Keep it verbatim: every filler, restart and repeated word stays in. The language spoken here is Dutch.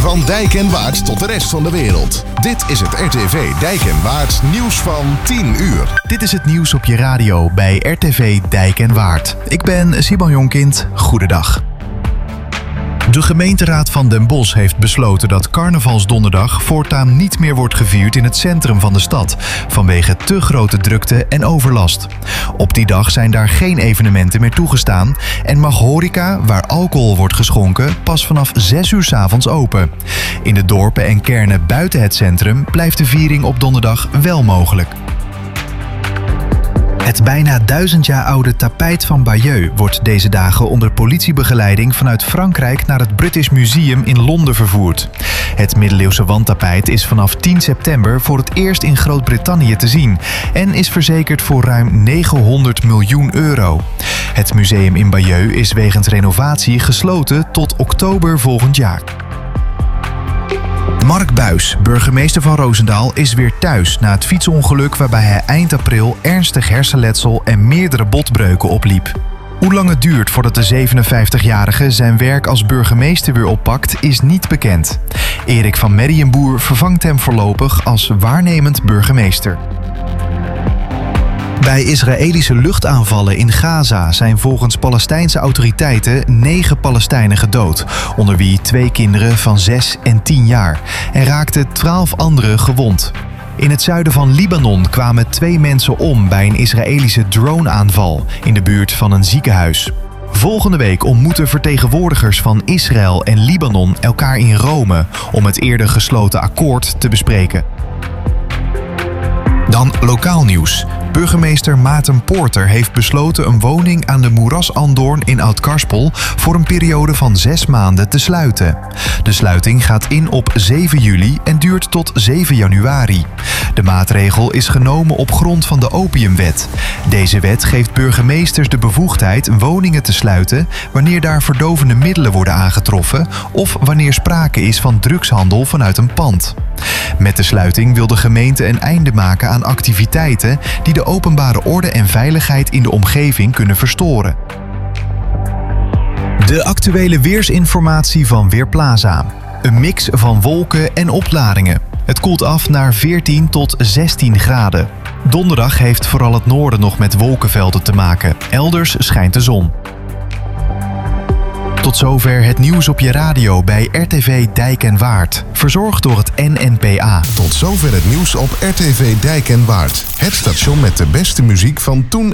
Van Dijk en Waard tot de rest van de wereld. Dit is het R T V Dijk en Waard nieuws van tien uur. Dit is het nieuws op je radio bij R T V Dijk en Waard. Ik ben Simon Jonkind. Goedendag. De gemeenteraad van Den Bosch heeft besloten dat carnavalsdonderdag voortaan niet meer wordt gevierd in het centrum van de stad, vanwege te grote drukte en overlast. Op die dag zijn daar geen evenementen meer toegestaan en mag horeca, waar alcohol wordt geschonken, pas vanaf zes uur 's avonds open. In de dorpen en kernen buiten het centrum blijft de viering op donderdag wel mogelijk. Het bijna duizend jaar oude tapijt van Bayeux wordt deze dagen onder politiebegeleiding vanuit Frankrijk naar het British Museum in Londen vervoerd. Het middeleeuwse wandtapijt is vanaf tien september voor het eerst in Groot-Brittannië te zien en is verzekerd voor ruim negenhonderd miljoen euro. Het museum in Bayeux is wegens renovatie gesloten tot oktober volgend jaar. Mark Buys, burgemeester van Roosendaal, is weer thuis na het fietsongeluk waarbij hij eind april ernstig hersenletsel en meerdere botbreuken opliep. Hoe lang het duurt voordat de zevenenvijftigjarige zijn werk als burgemeester weer oppakt, is niet bekend. Erik van Mediënboer vervangt hem voorlopig als waarnemend burgemeester. Bij Israëlische luchtaanvallen in Gaza zijn volgens Palestijnse autoriteiten negen Palestijnen gedood, onder wie twee kinderen van zes en tien jaar, en raakten twaalf anderen gewond. In het zuiden van Libanon kwamen twee mensen om bij een Israëlische droneaanval in de buurt van een ziekenhuis. Volgende week ontmoeten vertegenwoordigers van Israël en Libanon elkaar in Rome om het eerder gesloten akkoord te bespreken. Dan lokaal nieuws. Burgemeester Maarten Poorter heeft besloten een woning aan de Moeras Andoorn in Oud-Karspel voor een periode van zes maanden te sluiten. De sluiting gaat in op zeven juli en duurt tot zeven januari. De maatregel is genomen op grond van de opiumwet. Deze wet geeft burgemeesters de bevoegdheid woningen te sluiten wanneer daar verdovende middelen worden aangetroffen of wanneer sprake is van drugshandel vanuit een pand. Met de sluiting wil de gemeente een einde maken aan activiteiten die de openbare orde en veiligheid in de omgeving kunnen verstoren. De actuele weersinformatie van Weerplaza. Een mix van wolken en opklaringen. Het koelt af naar veertien tot zestien graden. Donderdag heeft vooral het noorden nog met wolkenvelden te maken. Elders schijnt de zon. Tot zover het nieuws op je radio bij R T V Dijk en Waard. Verzorgd door het N N P A. Tot zover het nieuws op R T V Dijk en Waard. Het station met de beste muziek van toen